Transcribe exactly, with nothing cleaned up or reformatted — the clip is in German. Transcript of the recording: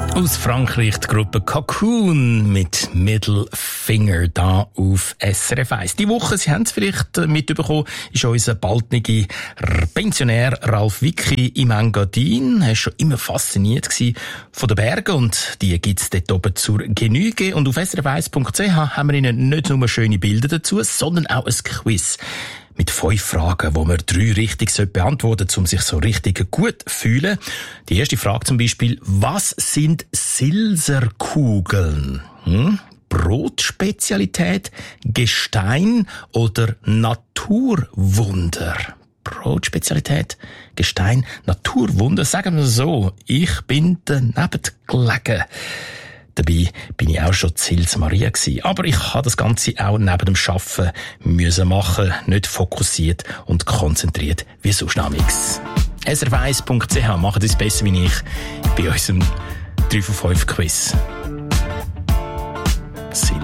Aus Frankreich die Gruppe Cocoon mit Middle Finger da auf S R F eins. Die Woche, Sie haben es vielleicht mitbekommen, ist unser baldniger Pensionär Ralf Wicki im Engadin. Er war schon immer fasziniert von den Bergen und die gibt es dort oben zur Genüge. Und auf s r f eins punkt c h haben wir Ihnen nicht nur schöne Bilder dazu, sondern auch ein Quiz mit fünf Fragen, wo man drei richtig beantworten sollte, um sich so richtig gut zu fühlen. Die erste Frage zum Beispiel: Was sind Silserkugeln? Hm? Brotspezialität, Gestein oder Naturwunder? Brotspezialität, Gestein, Naturwunder. Sagen wir so, ich bin daneben gelegen. Dabei bin ich auch schon zu Sils Maria gewesen. Aber ich habe das Ganze auch neben dem Arbeiten müssen machen, nicht fokussiert und konzentriert wie sonst nichts. s r f eins punkt c h, macht es besser wie ich bei unserem drei von fünf Quiz.